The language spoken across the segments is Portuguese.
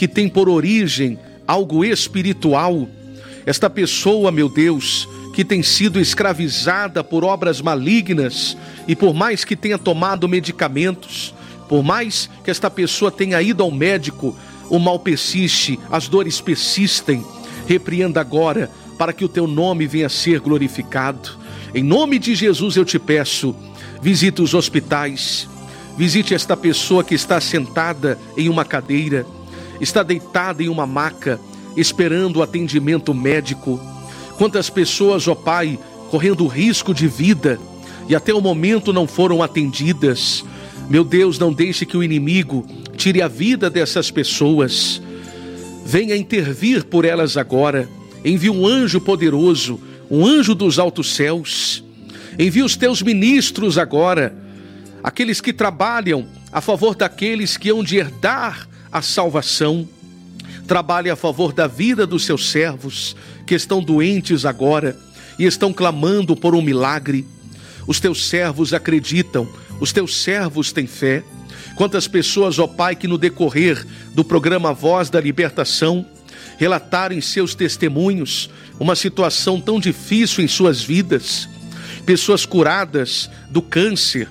que tem por origem algo espiritual. Esta pessoa, meu Deus, que tem sido escravizada por obras malignas, e por mais que tenha tomado medicamentos, por mais que esta pessoa tenha ido ao médico, o mal persiste, as dores persistem. Repreenda agora, para que o teu nome venha a ser glorificado. Em nome de Jesus eu te peço, visite os hospitais, visite esta pessoa que está sentada em uma cadeira, está deitada em uma maca, esperando o atendimento médico. Quantas pessoas, ó Pai, correndo risco de vida e até o momento não foram atendidas. Meu Deus, não deixe que o inimigo tire a vida dessas pessoas. Venha intervir por elas agora. Envie um anjo poderoso, um anjo dos altos céus. Envie os teus ministros agora, aqueles que trabalham a favor daqueles que hão de herdar a salvação. Trabalhe a favor da vida dos seus servos que estão doentes agora e estão clamando por um milagre. Os teus servos acreditam, os teus servos têm fé. Quantas pessoas, ó Pai, que no decorrer do programa Voz da Libertação relatarem seus testemunhos, uma situação tão difícil em suas vidas, pessoas curadas do câncer,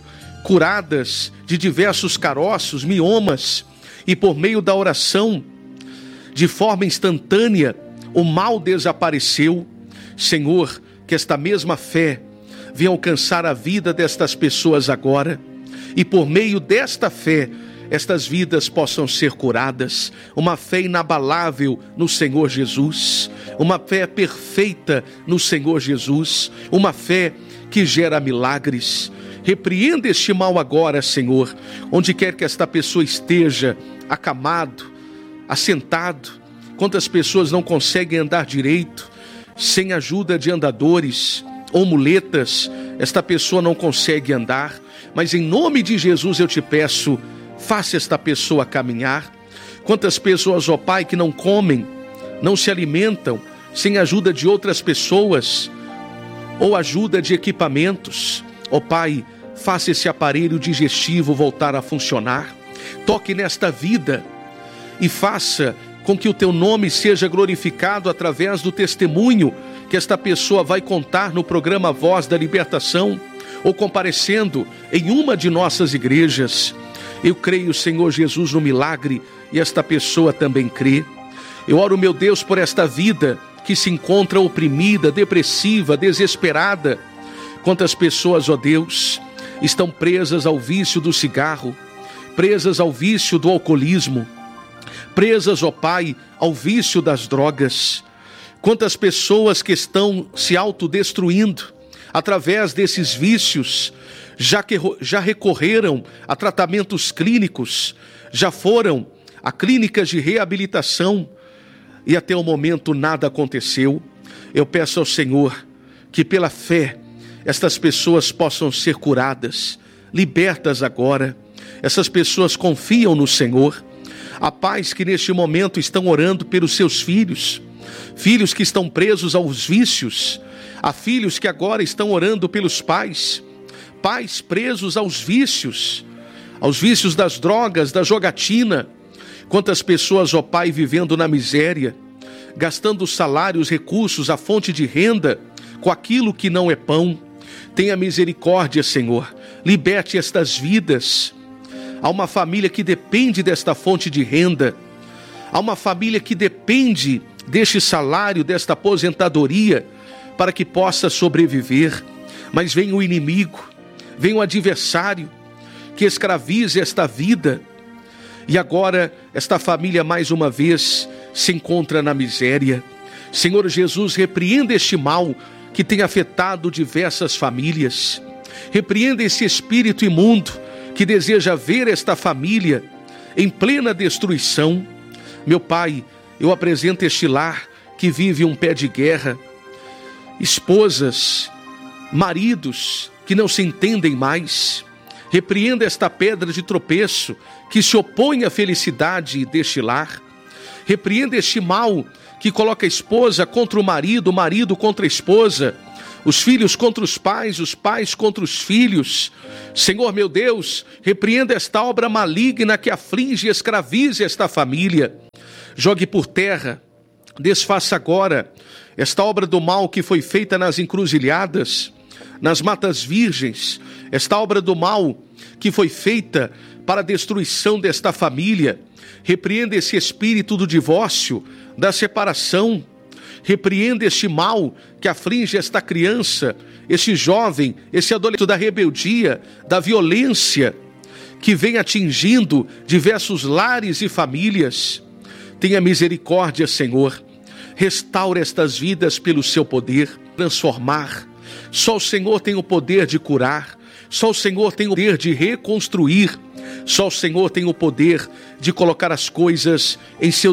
curadas de diversos caroços, miomas, e por meio da oração, de forma instantânea, o mal desapareceu. Senhor, que esta mesma fé venha alcançar a vida destas pessoas agora, e por meio desta fé, estas vidas possam ser curadas. Uma fé inabalável no Senhor Jesus, uma fé perfeita no Senhor Jesus, uma fé que gera milagres. Repreenda este mal agora, Senhor, onde quer que esta pessoa esteja, acamado, assentado. Quantas pessoas não conseguem andar direito, sem ajuda de andadores ou muletas, esta pessoa não consegue andar, mas em nome de Jesus eu te peço, faça esta pessoa caminhar. Quantas pessoas, ó Pai, que não comem, não se alimentam, sem ajuda de outras pessoas, ou ajuda de equipamentos. Ó Pai, faça esse aparelho digestivo voltar a funcionar. Toque nesta vida e faça com que o teu nome seja glorificado através do testemunho que esta pessoa vai contar no programa Voz da Libertação, ou comparecendo em uma de nossas igrejas. Eu creio, Senhor Jesus, no milagre, e esta pessoa também crê. Eu oro, meu Deus, por esta vida que se encontra oprimida, depressiva, desesperada. Quantas pessoas, ó Deus, estão presas ao vício do cigarro, presas ao vício do alcoolismo, presas, ó Pai, ao vício das drogas. Quantas pessoas que estão se autodestruindo através desses vícios, já recorreram a tratamentos clínicos, já foram a clínicas de reabilitação e até o momento nada aconteceu. Eu peço ao Senhor que pela fé estas pessoas possam ser curadas, libertas agora. Essas pessoas confiam no Senhor. Há pais que neste momento estão orando pelos seus filhos, filhos que estão presos aos vícios. Há filhos que agora estão orando pelos pais, pais presos aos vícios das drogas, da jogatina. Quantas pessoas, ó Pai, vivendo na miséria, gastando salários, recursos, a fonte de renda, com aquilo que não é pão. Tenha misericórdia, Senhor, liberte estas vidas. Há uma família que depende desta fonte de renda, há uma família que depende deste salário, desta aposentadoria, para que possa sobreviver. Mas vem o inimigo, vem o adversário, que escraviza esta vida, e agora esta família mais uma vez se encontra na miséria. Senhor Jesus, repreenda este mal que tem afetado diversas famílias. Repreenda esse espírito imundo que deseja ver esta família em plena destruição. Meu Pai, eu apresento este lar que vive um pé de guerra, esposas, maridos que não se entendem mais. Repreenda esta pedra de tropeço que se opõe à felicidade deste lar. Repreenda este mal que coloca a esposa contra o marido contra a esposa, os filhos contra os pais contra os filhos. Senhor meu Deus, repreenda esta obra maligna que aflige e escraviza esta família. Jogue por terra, desfaça agora esta obra do mal que foi feita nas encruzilhadas, nas matas virgens, esta obra do mal que foi feita para a destruição desta família. Repreenda esse espírito do divórcio, da separação. Repreenda este mal que aflige esta criança, este jovem, esse adolescente, da rebeldia, da violência que vem atingindo diversos lares e famílias. Tenha misericórdia, Senhor. Restaure estas vidas pelo seu poder, transformar. Só o Senhor tem o poder de curar. Só o Senhor tem o poder de reconstruir. Só o Senhor tem o poder de colocar as coisas em seu